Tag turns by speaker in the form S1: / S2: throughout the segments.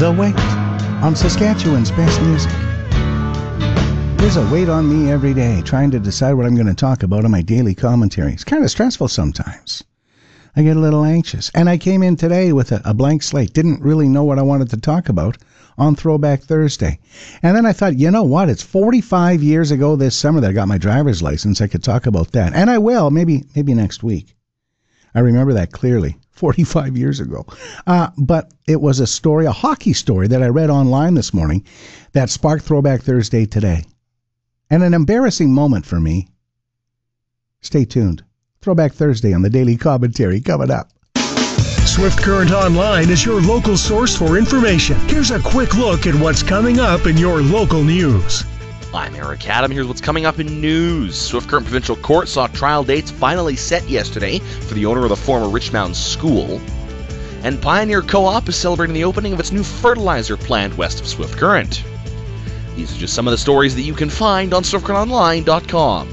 S1: The Weight on Saskatchewan's best music. There's a weight on me every day trying to decide what I'm going to talk about in my daily commentary. It's kind of stressful sometimes. I get a little anxious. And I came in today with a blank slate. Didn't really know what I wanted to talk about on Throwback Thursday. And then I thought, you know what? It's 45 years ago this summer that I got my driver's license. I could talk about that. And I will, maybe next week. I remember that clearly. 45 years ago. But it was a story, a hockey story that I read online this morning that sparked Throwback Thursday today. And an embarrassing moment for me. Stay tuned. Throwback Thursday on the Daily Commentary coming up.
S2: Swift Current Online is your local source for information. Here's a quick look at what's coming up in your local news.
S3: I'm Eric Adam. Here's what's coming up in news. Swift Current Provincial Court saw trial dates finally set yesterday for the owner of the former Rich Mountain School. And Pioneer Co-op is celebrating the opening of its new fertilizer plant west of Swift Current. These are just some of the stories that you can find on SwiftCurrentOnline.com.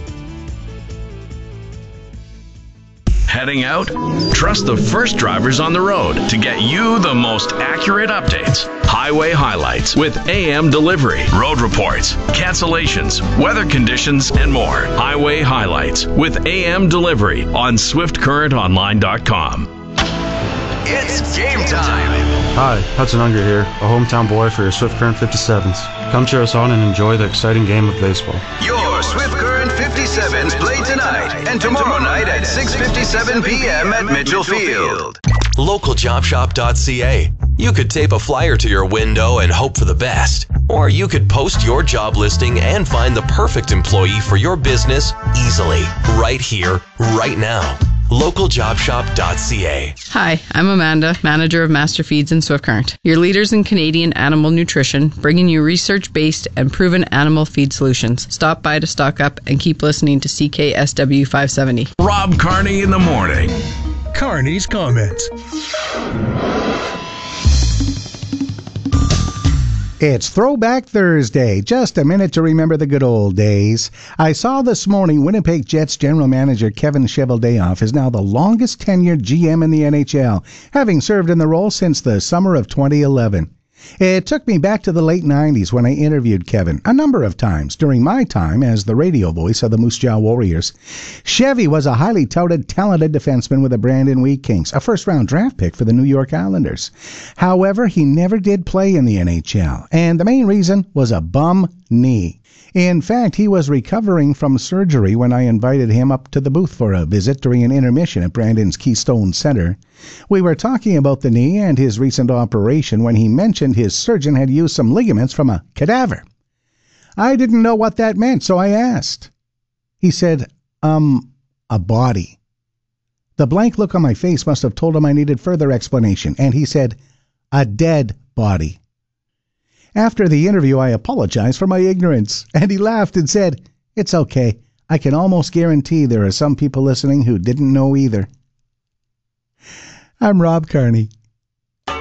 S4: Heading out? Trust the first drivers on the road to get you the most accurate updates. Highway highlights with AM delivery, road reports, cancellations, weather conditions, and more. Highway highlights with AM delivery on SwiftCurrentOnline.com.
S5: It's game time.
S6: Hi, Hudson Unger here, a hometown boy for your Swift Current 57s. Come cheer us on and enjoy the exciting game of baseball.
S5: Your Swift Current 57s play tonight and tomorrow night at 6:57 p.m. at Mitchell Field.
S7: LocalJobShop.ca. You could tape a flyer to your window and hope for the best. Or you could post your job listing and find the perfect employee for your business easily, right here, right now. LocalJobShop.ca.
S8: Hi, I'm Amanda, manager of Master Feeds in Swift Current. Your leaders in Canadian animal nutrition, bringing you research-based and proven animal feed solutions. Stop by to stock up and keep listening to CKSW 570.
S4: Rob Carney in the morning.
S2: Carney's comments.
S1: It's Throwback Thursday. Just a minute to remember the good old days. I saw this morning Winnipeg Jets general manager Kevin Cheveldayoff is now the longest tenured GM in the NHL, having served in the role since the summer of 2011. It took me back to the late 90s when I interviewed Kevin a number of times during my time as the radio voice of the Moose Jaw Warriors. Chevy was a highly touted, talented defenseman with the Brandon Wheat Kings, a first-round draft pick for the New York Islanders. However, he never did play in the NHL, and the main reason was a bum knee. In fact, he was recovering from surgery when I invited him up to the booth for a visit during an intermission at Brandon's Keystone Center. We were talking about the knee and his recent operation when he mentioned his surgeon had used some ligaments from a cadaver. I didn't know what that meant, so I asked. He said, a body. The blank look on my face must have told him I needed further explanation, and he said, a dead body. After the interview, I apologized for my ignorance, and he laughed and said, it's okay. I can almost guarantee there are some people listening who didn't know either. I'm Rob Carney.